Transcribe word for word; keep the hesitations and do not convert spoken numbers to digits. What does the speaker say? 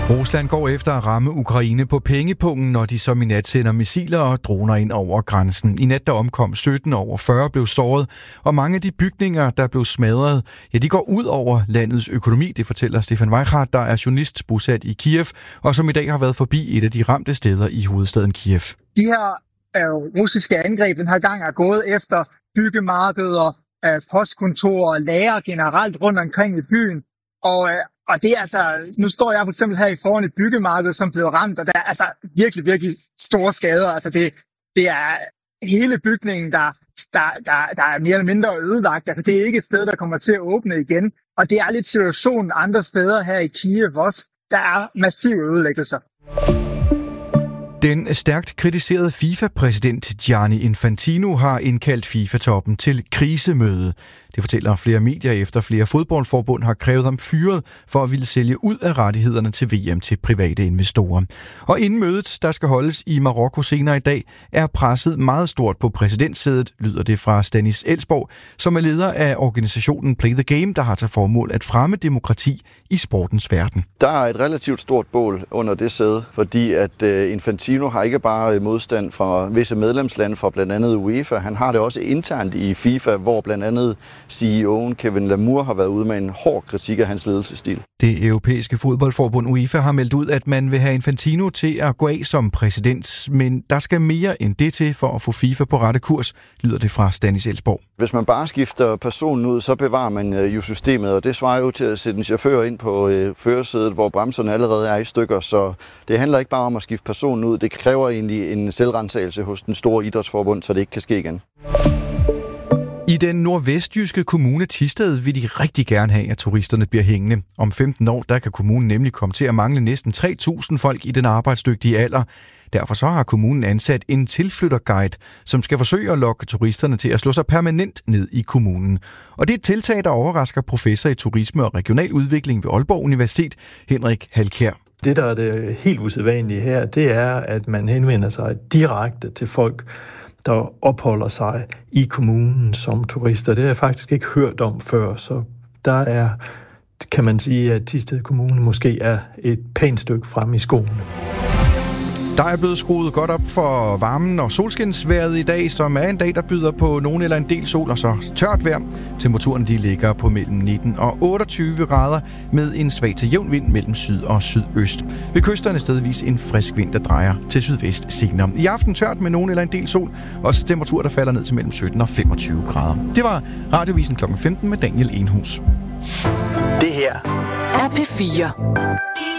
Rusland går efter at ramme Ukraine på pengepungen, når de som i nat sender missiler og droner ind over grænsen. I nat der omkom sytten, over fyrre blev såret, og mange af de bygninger, der blev smadret, ja, de går ud over landets økonomi, det fortæller Stefan Weichardt, der er journalist bosat i Kiev, og som i dag har været forbi et af de ramte steder i hovedstaden Kiev. De her øh, russiske angreb den her gang er gået efter byggemarkeder, øh, postkontorer, lager generelt rundt omkring i byen, og øh, Og det er altså, nu står jeg for eksempel her i foran et byggemarked, som blev ramt, og der er altså virkelig, virkelig store skader. Altså det, det er hele bygningen, der, der, der, der er mere eller mindre ødelagt. Altså det er ikke et sted, der kommer til at åbne igen. Og det er lidt situationen andre steder her i Kiev også. Der er massive ødelæggelser. Den stærkt kritiserede FIFA-præsident Gianni Infantino har indkaldt FIFA-toppen til krisemøde. Det fortæller flere medier efter flere fodboldforbund har krævet ham fyret for at ville sælge ud af rettighederne til V M til private investorer. Og inden mødet, der skal holdes i Marokko senere i dag, er presset meget stort på præsidentsædet, lyder det fra Stanis Elsborg, som er leder af organisationen Play the Game, der har til formål at fremme demokrati i sportens verden. Der er et relativt stort bål under det sæde, fordi at Infantino har ikke bare modstand fra visse medlemslande, fra blandt andet UEFA. Han har det også internt i FIFA, hvor blandt andet C E O'en Kevin Lamour har været ude med en hård kritik af hans ledelsesstil. Det europæiske fodboldforbund UEFA har meldt ud, at man vil have Infantino til at gå af som præsident, men der skal mere end det til for at få FIFA på rette kurs, lyder det fra Stanis Elsborg. Hvis man bare skifter personen ud, så bevarer man jo systemet, og det svarer jo til at sætte en chauffør ind på øh, førersædet, hvor bremserne allerede er i stykker, så det handler ikke bare om at skifte personen ud, det kræver egentlig en selvrensagelse hos den store idrætsforbund, så det ikke kan ske igen. I den nordvestjyske kommune Thisted vil de rigtig gerne have, at turisterne bliver hængende. Om femten år, der kan kommunen nemlig komme til at mangle næsten tre tusind folk i den arbejdsdygtige alder. Derfor så har kommunen ansat en tilflytterguide, som skal forsøge at lokke turisterne til at slå sig permanent ned i kommunen. Og det er et tiltag, der overrasker professor i turisme og regional udvikling ved Aalborg Universitet, Henrik Halkjær. Det, der er det helt usædvanlige her, det er, at man henvender sig direkte til folk, der opholder sig i kommunen som turister. Det har jeg faktisk ikke hørt om før, så der er, kan man sige, at Thisted Kommune måske er et pænt stykke frem i skoene. Der er blevet skruet godt op for varmen og solskinsvejret i dag, som er en dag, der byder på nogen eller en del sol og så tørt vejr. Temperaturen de ligger på mellem nitten og otteogtyve grader med en svag til jævn vind mellem syd og sydøst. Ved kysterne stedvis en frisk vind, der drejer til sydvest senere. I aften tørt med nogen eller en del sol, og temperatur, der falder ned til mellem sytten og femogtyve grader. Det var Radiovisen klokken femten med Daniel Enhus. Det her er P fire.